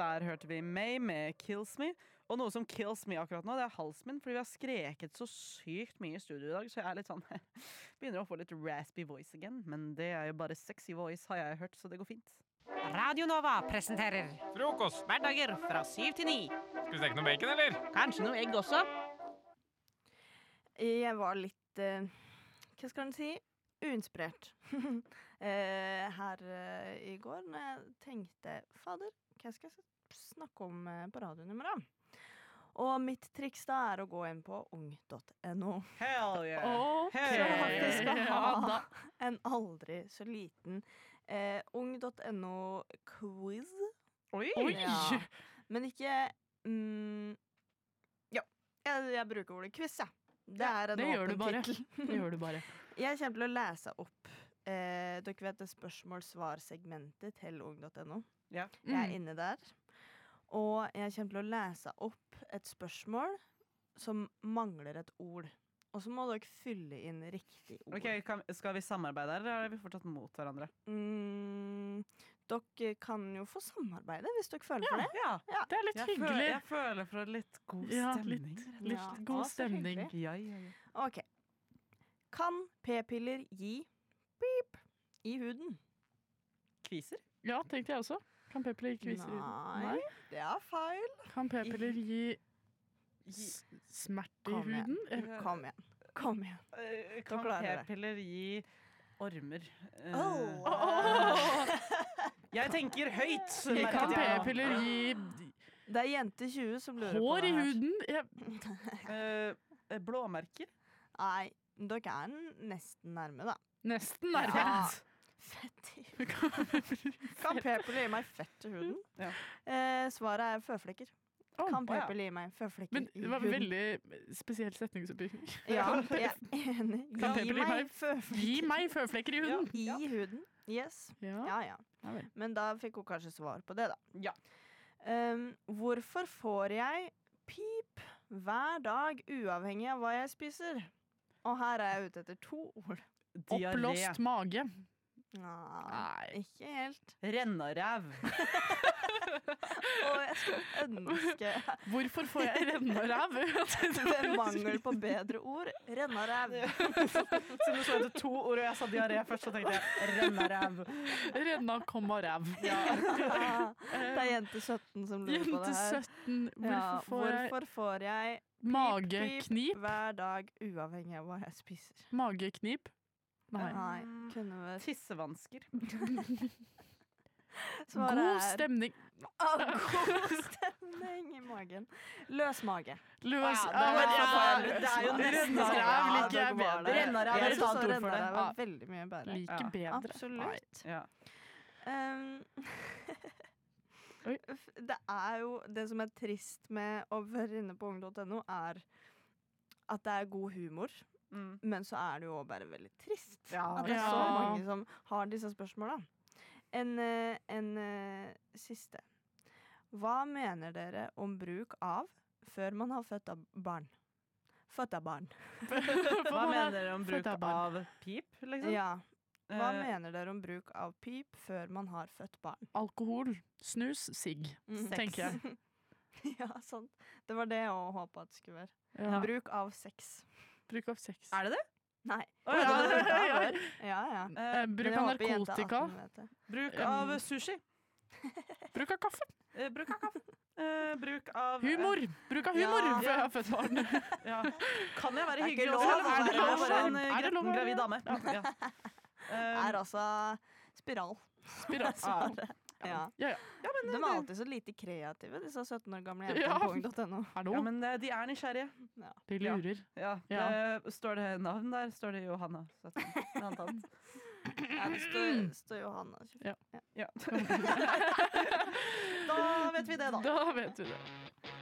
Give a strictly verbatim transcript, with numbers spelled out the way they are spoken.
der hørte vi May med Kills Me. Og noe som kills me akkurat nå, det er halsen min, fordi vi har skreket så sykt mye i studio i dag, så jeg er litt sånn, begynner å få litt raspy voice again, men det er jo bare sexy voice, har jeg hørt, så det går fint. Radio Nova presenterer Frokost. hverdager fra syv til ni. Skal vi steke noe bacon, eller? Kanskje noe egg også? Jeg var litt, eh, hva skal man si, uinspirert eh, her eh, i går, når jeg tenkte, fader, hva skal jeg snakke om eh, på radionummeret? Og mitt triks da er å gå inn på ung punktum no. Hell yeah! Så Hey. faktisk skal Ja, ha da. en aldri så liten eh, ung punktum no-quiz. Oi! Oi! Ja. Men ikke mm, Ja, jeg, jeg bruker ordet quiz, ja. Det er en det gjør du åpen bare. tittel. Det gjør du bare. Jeg kommer til å lese opp eh, dere vet det spørsmål-svar-segmentet til ung punktum no. Ja. Jeg er Mm. inne der. Og jeg kommer til å lese opp et spørsmål som mangler et ord. Og så må dere fylle inn riktig ord. Ok, kan, Skal vi samarbeide her, eller er vi fortsatt mot hverandre? Mm, dere kan jo få samarbeide hvis dere føler for det. Ja, Det er litt jeg, føler, hyggelig. jeg føler for litt god Ja, stemning. litt, litt Ja, god å, så stemning. hyggelig. Ja, ja, ja. Ok. Kan p-piller gi pip i huden? Kviser? Ja, tenkte jeg også. Kan p-piller gi kviser? Nei, det er feil. Kan p-piller gi s- smerte i Kom igjen. huden? Jeg- Kom igjen. Kom igjen. Eh, Kan klarer det. p-piller gi ormer? Eh, Oh. Jeg tenker høyt! Kan merket jeg. p-piller gi Det er jente tjue som lurer på hår det i her. huden? Jeg, Eh, blåmerker? Nei, dere er n- nesten nærme, da. nesten nærme. Ja. Fett i huden. Kan p-piller gi meg fett i huden? Ja. Eh, svaret er føflekker. Å, Kan å ja. p-piller gi meg føflekker Men i det var huden? veldig spesiell setningsoppbygging. Ja, jeg er enig. Kan Gi p-piller gi meg meg- Gi føflekker meg føflekker i huden! i huden. Yes. Ja. Ja, ja. Ja vel. Men da fikk hun kanskje svar på det, da. Ja. Um, hvorfor får jeg pip hver dag, uavhengig av hva jeg spiser? Og her er jeg ute etter to ord. Diaré. Oppblåst mage. Nei, Nei. ikke helt. Rennaræv. Og jeg skulle ønske Hvorfor får jeg rennaræv? ved mangel på bedre ord rennaræv. Siden du så etter to ord, og jeg sa diaré først, så tenkte jeg rennaræv. Renna, komma, ræv. Ja. Det er jente sytten som lurer på Jente det her. sytten. Hvorfor Ja, får jeg hvorfor får jeg mageknip? hver dag, uavhengig av hva jeg spiser? Mageknip? Nei. Nei, kunne vært Tissevansker. Svaret God er- stemning. Ah, god stemning i magen. Løs mage. Løs Ja, det Ja, var- men ja, jeg- det er jo nesten Rennaræv Ja, liker jeg dere var bedre. der. Rennaræv er Jeg et synes annet ord for det. rennaræv Ja. er veldig mye bedre. Liker Ja. bedre. Absolutt. Ja. Um, Oi. det er jo Det som er trist med å være inne på ung punktum no, er at det er god humor. Mm. Men så er det jo også bare veldig trist Ja. at det er Ja. så mange som har disse spørsmåla. En, eh, en eh, siste. Hva mener dere om bruk av før man har født av barn? Født av barn. Hva mener dere om bruk Født av barn. av pip, liksom? Ja. Hva Eh, mener dere om bruk av pip før man har født barn? Alkohol, snus, sigg, Mm. tenker jeg. Ja, sant. Det var det jeg også håpet at det skulle være. Ja. Bruk av sex. Bruk av sex. Er det det? Nei. Å, ja, det det- kan være. Ja, ja. Eh, Eh, Men bruk jeg av håper jente narkotika. atten vet det. bruk Um, av sushi. Bruk av kaffe. Eh, bruk av kaffe. Eh, bruk av eh, Humor! Bruk av humor Ja. før jeg har født barn. Ja. Kan jeg være Det er ikke hyggelig lov også? å eller være Er det lov å lov? være en Er eh, det lov å gretten være- gravid dame? Ja. Eh, Er altså spiral. Spiral. ah, Ja. Ja, ja. De er alltid så lite kreative, disse sytten år gamle Ja. jentene på ung punktum no. Hallo? ja, men eh, de er nysgjerrige. De lurer. Ja. Ja. Det, står det navn der, står det Johanna. sytten. En annen tant. Ja, det står, står Johanna. Ja. Ja. Da vet vi det, da. Da vet du det.